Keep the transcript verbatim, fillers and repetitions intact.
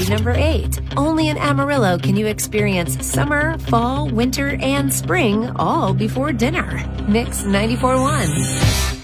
lucky number eight. Only in Amarillo can you experience summer, fall, winter, and spring all before dinner. Mix ninety-four point one.